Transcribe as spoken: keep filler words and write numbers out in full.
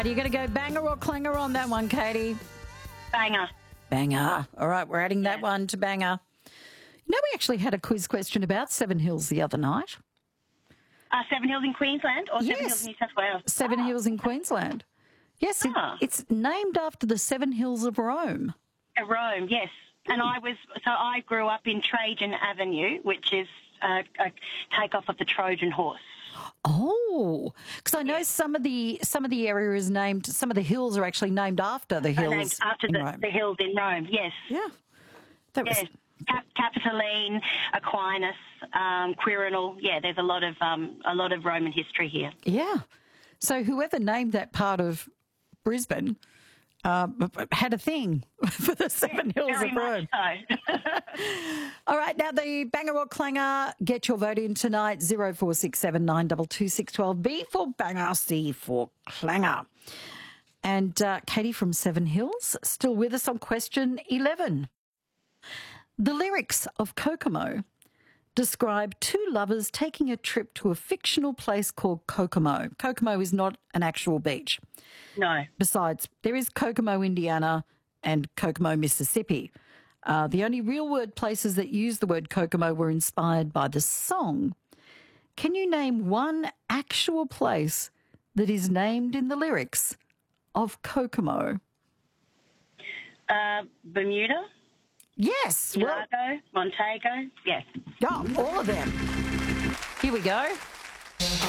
Are you going to go banger or clanger on that one, Katie? Banger. Banger. All right, we're adding that Yeah. one to banger. You know, we actually had a quiz question about Seven Hills the other night. Uh, Seven Hills in Queensland or Seven Yes. Hills in New South Wales? Seven Oh, Hills in Queensland. Yes, it, Ah. it's named after the Seven Hills of Rome. uh, Rome, yes. And I was, so I grew up in Trajan Avenue, which is uh, a takeoff of the Trojan horse. Oh, because I know some of the some of the area is named. Some of the hills are actually named after the hills Named after in the, Rome. the hills in Rome, yes. Yeah, that was Yes. Cap- Capitoline, Aquinas, um, Quirinal. Yeah, there's a lot of um, a lot of Roman history here. yeah. So whoever named that part of Brisbane uh, had a thing for the Seven Hills Very of Rome. much so. All right, now the banger or clanger, get your vote in tonight, zero four six seven nine two two six one two. B for banger, C for clanger. And uh, Katie from Seven Hills, still with us on question eleven. The lyrics of Kokomo describe two lovers taking a trip to a fictional place called Kokomo. Kokomo is not an actual beach. No. Besides, there is Kokomo, Indiana and Kokomo, Mississippi. Uh, the only real word places that use the word Kokomo were inspired by the song. Can you name one actual place that is named in the lyrics of Kokomo? Uh, Bermuda, Yes. Well, Largo, Montego. Yes. oh, all of them. Here we go.